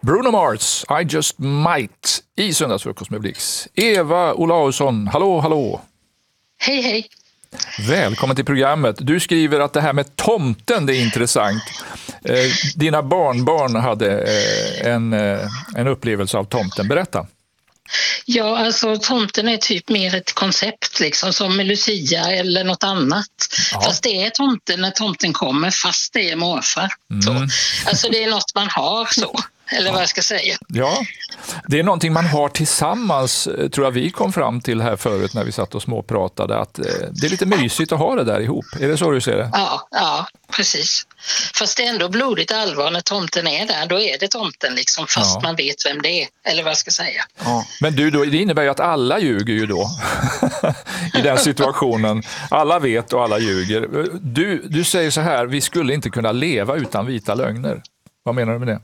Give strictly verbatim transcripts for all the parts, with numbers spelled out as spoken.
Bruno Mars, I just might, i Söndagsfrukost med Blix. Eva Olausson, hallå, hallå. Hej, hej. Välkommen till programmet. Du skriver att det här med tomten, det är intressant. Eh, dina barnbarn hade eh, en, eh, en upplevelse av tomten. Berätta. Ja, alltså tomten är typ mer ett koncept liksom, som med Lucia eller något annat. Ja. Fast det är tomten när tomten kommer, fast det är morfar. Mm. Så. Alltså det är något man har så. Eller vad jag ska säga. Ja, det är någonting man har tillsammans, tror jag vi kom fram till här förut när vi satt och småpratade, att det är lite mysigt att ha det där ihop. Är det så du ser det? Ja, ja, precis. Fast det är ändå blodigt allvar när tomten är där, då är det tomten liksom, fast ja. Man vet vem det är, eller vad jag ska säga. Ja. Men du, då, det innebär ju att alla ljuger ju då i den situationen. Alla vet och alla ljuger. Du, du säger så här, vi skulle inte kunna leva utan vita lögner. Vad menar du med det?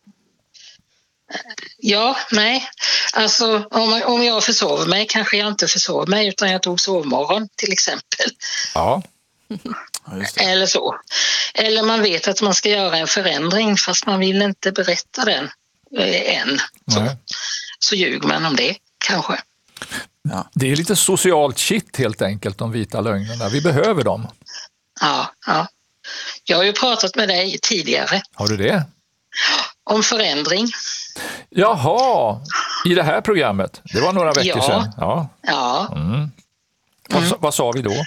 Ja, nej. Alltså om, om jag försover mig kanske jag inte försover mig utan jag tog sovmorgon till exempel. Ja. Eller så. Eller man vet att man ska göra en förändring fast man vill inte berätta den eh, än. Så, så ljuger man om det kanske. Ja. Det är lite socialt shit helt enkelt, de vita lögnerna. Vi behöver dem. Ja, ja. Jag har ju pratat med dig tidigare. Har du det? Om förändring. Jaha, i det här programmet. Det var några veckor ja. sedan. Ja. Ja. Mm. Mm. Vad, vad sa vi då?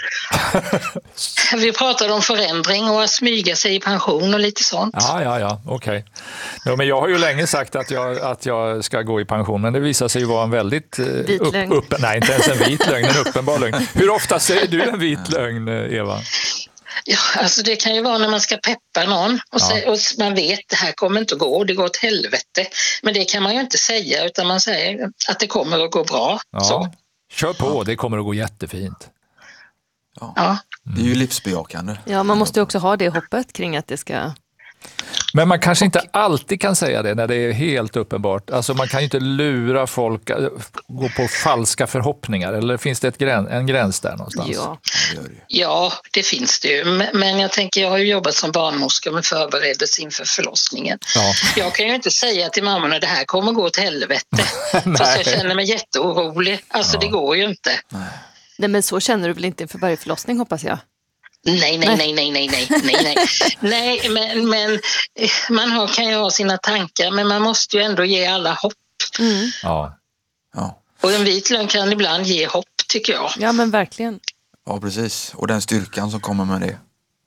Vi pratade om förändring och att smyga sig i pension och lite sånt. Ja, ja, ja, okej. Okay. Ja, men jag har ju länge sagt att jag, att jag ska gå i pension, men det visar sig ju vara en väldigt vit upp, lögn. Upp, nej, inte ens en vit lögn, en uppenbar lögn. Hur ofta säger du en vit lögn, Eva? Ja, alltså det kan ju vara när man ska peppa någon och, ja. se, och man vet att det här kommer inte att gå, det går åt helvete. Men det kan man ju inte säga utan man säger att det kommer att gå bra. Ja. Så. Kör på, det kommer att gå jättefint. Ja. Ja. Det är ju livsbejakande. Ja, man måste ju också ha det hoppet kring att det ska... Men man kanske inte alltid kan säga det när det är helt uppenbart. Alltså man kan ju inte lura folk, gå på falska förhoppningar. Eller finns det ett gräns, en gräns där någonstans? Ja. ja, det finns det ju. Men jag tänker, jag har ju jobbat som barnmorska med förberedelse inför förlossningen. Ja. Jag kan ju inte säga till mammorna att det här kommer gå åt helvete. Fast jag känner mig jätteorolig. Alltså ja. Det går ju inte. Nej. Nej, men så känner du väl inte inför varje förlossning, hoppas jag? Nej, nej, nej, nej, nej, nej, nej, nej. Nej, men, men man har, kan ju ha sina tankar, men man måste ju ändå ge alla hopp. Mm. Ja. Ja. Och en vit lögn kan ibland ge hopp, tycker jag. Ja, men verkligen. Ja, precis. Och den styrkan som kommer med det.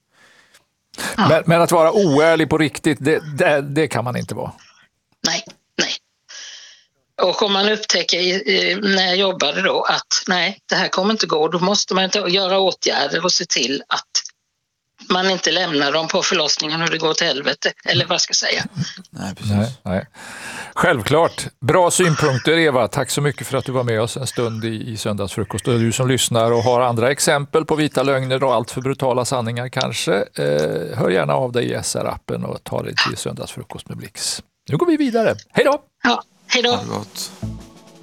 Ja. Men, men att vara oärlig på riktigt, det, det, det kan man inte vara. Nej, nej. Och om man upptäcker när jag jobbade då att nej, det här kommer inte gå, då måste man inte göra åtgärder och se till att man inte lämnar dem på förlossningen och det går till helvete, eller vad ska jag säga. Nej, precis. Nej, nej. Självklart. Bra synpunkter, Eva. Tack så mycket för att du var med oss en stund i, i Söndagsfrukost. Och du som lyssnar och har andra exempel på vita lögner och allt för brutala sanningar kanske, eh, hör gärna av dig i S R-appen och ta dig till Söndagsfrukost med Blix. Nu går vi vidare. Hej då! Ja, hej då! Ha det gott.